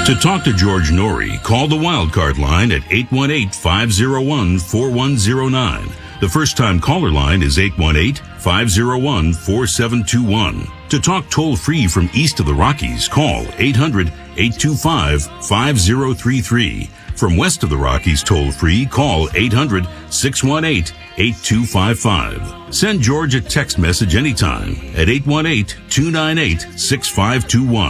To talk to George Norrie, call the Wildcard line at 818-501-4109. The first-time caller line is 818-501-4721. To talk toll-free from east of the Rockies, call 800-825-5033. From west of the Rockies toll-free, call 800-618-8255. Send George a text message anytime at 818-298-6521.